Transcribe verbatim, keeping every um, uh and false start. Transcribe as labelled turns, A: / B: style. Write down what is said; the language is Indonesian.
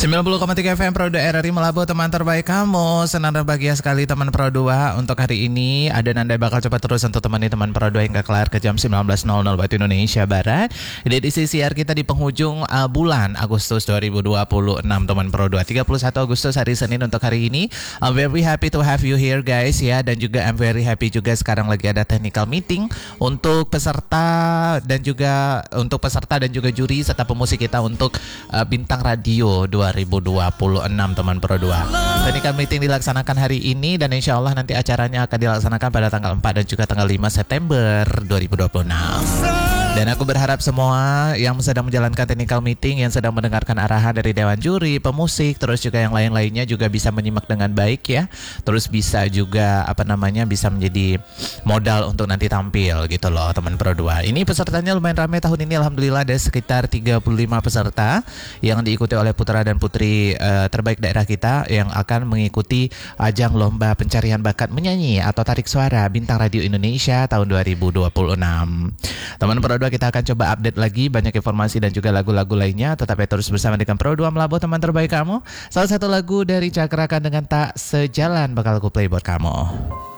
A: sembilan puluh koma tiga F M Pro dua R R I Melabu, teman terbaik kamu. Senang dan bahagia sekali teman Pro dua. Untuk hari ini ada Nanda bakal coba terus untuk temani teman Pro dua hingga kelar ke jam sembilan belas nol nol waktu Indonesia Barat. Di edisi siar kita di penghujung uh, bulan Agustus dua ribu dua puluh enam teman Pro dua. tiga puluh satu Agustus hari Senin untuk hari ini. I'm very happy to have you here guys ya. Dan juga I'm very happy juga sekarang lagi ada technical meeting untuk peserta dan juga untuk peserta dan juga juri serta pemusik kita untuk uh, Bintang Radio dua ribu dua puluh enam teman Pro dua. Technical meeting dilaksanakan hari ini dan insya Allah nanti acaranya akan dilaksanakan pada tanggal empat dan juga tanggal lima September dua ribu dua puluh enam. Dan aku berharap semua yang sedang menjalankan technical meeting, yang sedang mendengarkan arahan dari Dewan Juri, pemusik, terus juga yang lain-lainnya juga bisa menyimak dengan baik ya. Terus bisa juga apa namanya bisa menjadi modal untuk nanti tampil gitu loh teman Pro dua. Ini pesertanya lumayan ramai tahun ini, alhamdulillah ada sekitar tiga puluh lima peserta yang diikuti oleh putra dan putri uh, terbaik daerah kita yang akan mengikuti ajang lomba pencarian bakat menyanyi atau tarik suara Bintang Radio Indonesia tahun dua ribu dua puluh enam. Teman Pro dua, kita akan coba update lagi banyak informasi dan juga lagu-lagu lainnya. Tetap terus bersama dengan Pro dua Melabu, teman terbaik kamu. Salah satu lagu dari Cakrakan dengan Tak Sejalan bakal aku play buat kamu.